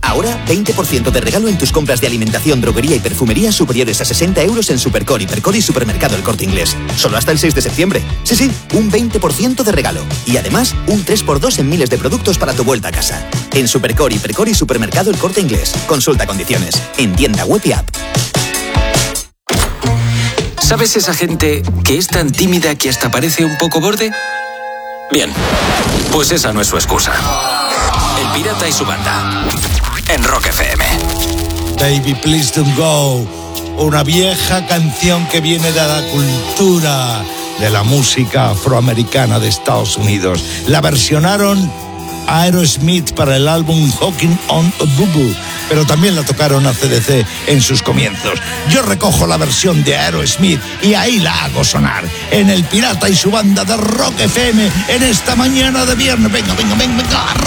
Ahora, 20% de regalo en tus compras de alimentación, droguería y perfumería superiores a 60 euros en Supercore, Hipercore y Supermercado El Corte Inglés. Solo hasta el 6 de septiembre. Sí, un 20% de regalo. Y además, un 3x2 en miles de productos para tu vuelta a casa. En Supercore, Hipercore y Supermercado El Corte Inglés. Consulta condiciones. En tienda web y app. ¿Sabes esa gente que es tan tímida que hasta parece un poco borde? Bien, pues esa no es su excusa. El Pirata y su banda. En Rock FM. Baby, please don't go. Una vieja canción que viene de la cultura de la música afroamericana de Estados Unidos. La versionaron Aerosmith para el álbum Hawking on a Boo Boo, pero también la tocaron a CDC en sus comienzos. Yo recojo la versión de Aerosmith y ahí la hago sonar en El Pirata y su banda de Rock FM en esta mañana de viernes. Venga,